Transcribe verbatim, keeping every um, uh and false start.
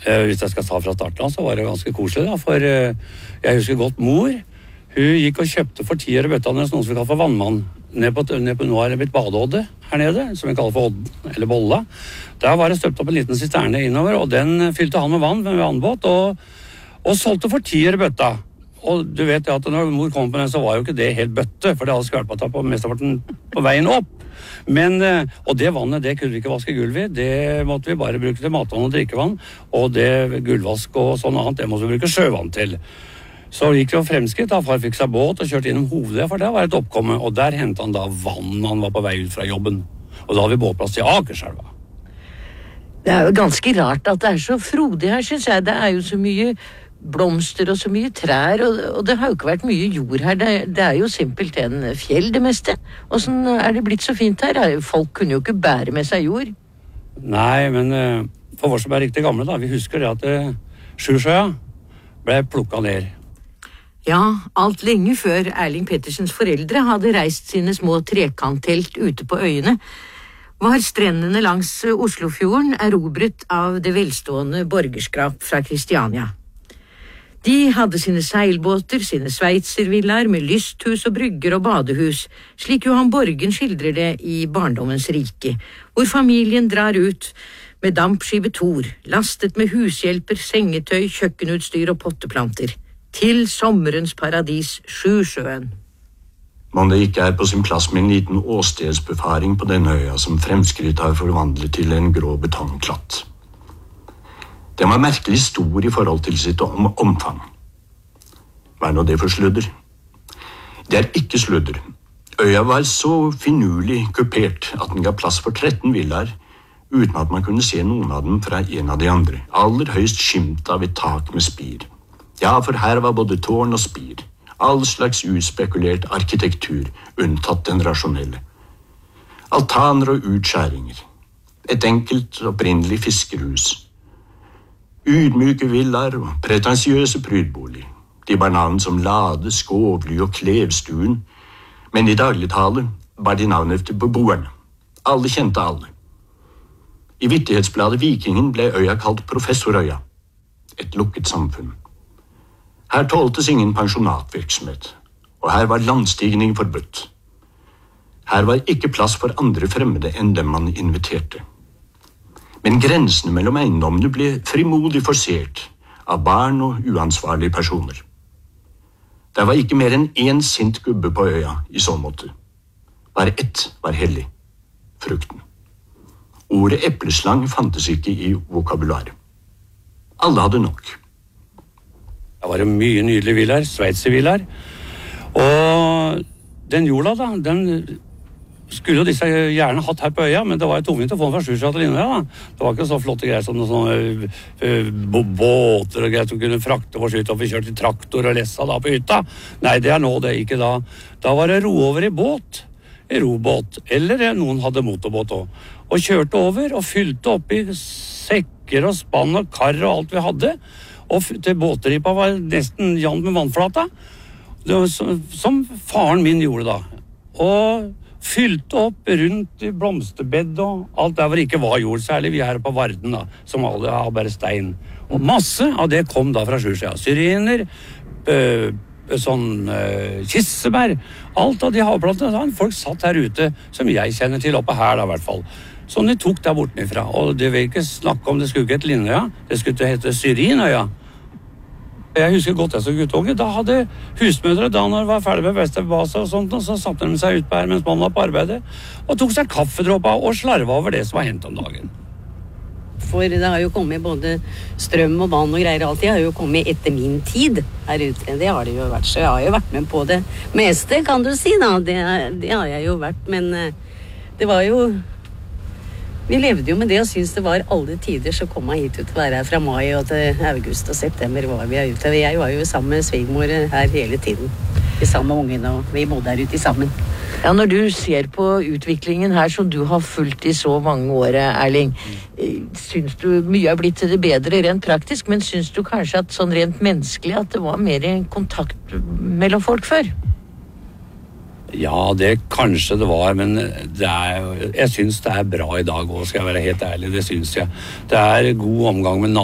Uh, hvis jeg skal ta fra starten, så var det ganske koselig, da, for uh, jeg husker godt mor. Hun gikk og kjøpte for ti øre bøtta noe som vi kaller for vannmann. Ned på, ned på, nå er det blitt badeodde her nede, som vi kaller for odden, eller bolla. Der var det støpt opp en liten sisterne innover, og den fylte han med vann med vannbåt, og, og solgte for ti øre bøtta. Og du vet at når mor kom på den, så var jo ikke det helt bøtte, for det hadde skvalpet på mesteparten på veien opp. Men, og det vannet, det kunne vi ikke vaske gulv i, det måtte vi bare bruke til matvann og drikkevann, og det gulvvask og sånn annet, det måtte vi bruke sjøvann til. Så gikk det jo fremskritt, da far fikk seg båt og kjørte innom hovedet, for det var et oppkomme, og der hentet han da vann, han var på vei ut fra jobben. Og da hadde vi båtplass til Akerselva. Det er jo ganske rart at det er så frodig her, synes jeg. Det er jo så mye blomster og så mye trær, og, og det har jo ikke vært mye jord her. Det, det er jo simpelthen fjell det meste. Og sånn er det blitt så fint her. Folk kunne jo ikke bære med seg jord. Nei, men for oss som er riktig gamle da, vi husker det at Sjursjøya ble plukket ned. Ja, alt lenge før Erling Pettersens foreldre hadde reist sine små trekanttelt ute på øyene, var strendene langs Oslofjorden erobret av det velstående borgerskrap fra Kristiania. De hadde sine seilbåter, sine sveitservillaer med lysthus og brygger og badehus, slik Johan Borgen skildrer det i Barndommens rike, hvor familien drar ut med dampskive Thor, lastet med hushjelper, sengetøy, kjøkkenutstyr og potteplanter, til sommerens paradis, Sjusjøen. Men det ikke er på sin plass med en liten åstedsbefaring på denne øya som fremskritt har forvandlet til en grå betongklatt. Den var merkelig stor i forhold til sitt om omfang. Hva er nå det for sludder? Det er ikke sludder. Øya var så finurlig kupert at den ga plass for tretten villaer, uten at man kunne se noen av dem fra en av de andre. Aller høyst skymt av et tak med spir. Ja, for her var både tårn og spir. All slags uspekulert arkitektur, unntatt den rasjonelle. Altaner og utskjæringer. Et enkelt, opprinnelig fiskerhus. Ydmyke villaer og pretensiøse prydbolig. De bar navn som Lade, Skovly og Klevstuen, men i dagligtale var de navn efter beboerne. Alle kjente alle. I vittighetsbladet Vikingen ble øya kalt Professorøya, et lukket samfunn. Her tåltes ingen pensjonatvirksomhet, og her var landstigning forbudt. Her var ikke plass for andre fremmede enn dem man inviterte. Men grensene mellom eiendommene ble frimodig forsert av barn og uansvarlige personer. Det var ikke mer enn én sint gubbe på øya i så måte. Bare ett var hellig, frukten. Ordet epleslang fantes ikke i vokabularet. Alle hadde nok. Det var mye nydelige villaer, sveitservillaer. Og den jorda da, den skulle jo disse gjerne hatt her på øya, men det var jo tungvint å få den fra Sjusjøya til Lindøya da. Det var ikke så flotte greier som sånne uh, båter og greier som kunne frakte oss ut, og vi kjørte traktor og lessa da på hytta. Nei, det er nå det, ikke da. Da var det ro over i båt, i robåt, eller noen hadde motorbåt også. Og kjørte over og fylte opp i sekker og spann og kar og alt vi hadde, og til båteripa var nesten jevnt med vannflata. Det var som, som faren min gjorde da. Og fylte opp rundt i blomsterbed og alt der hvor det ikke var jord, særlig vi her på Varden da, som alle har bare stein. Og masse av det kom da fra Sjusjøya. Syrener, øh, sånn øh, kissebær, alt av de havplantene. Folk satt her ute, som jeg kjenner til oppe her da i hvert fall. Som de tok der bortenifra. Og det vil ikke snakke om, det skulle ikke hete Lindøya, det skulle hete Syrinøya. Jeg husker godt jeg så guttunge. Da hadde husmødre, da når de var ferdig med Vesterbase og sånt, og så satte de seg ut på her mens man var på arbeidet, og tok seg kaffedråpa og slarva over det som var hentet om dagen. For det har jo kommet både strøm og vann og greier, alt det har jo kommet etter min tid her ute. Det har det jo vært, så jeg har jo vært med på det meste, kan du si da. Det, det har jeg jo vært, men det var jo... Vi levde jo med det og syntes det var alle tider, så kom jeg hit ut å være her fra mai og til august og september var vi her ute. Jeg var jo sammen med svigermor her hele tiden, i sammen med ungene, og vi bodde her ute sammen. Ja, når du ser på utviklingen her som du har fulgt i så mange år, Erling, synes du mye har blitt til det bedre rent praktisk, men synes du kanskje at sånn rent menneskelig at det var mer kontakt mellom folk før? Ja, det kanskje det var, men det er, jeg synes det er bra i dag også, skal jeg være helt ærlig, det synes jeg. Det er god omgang med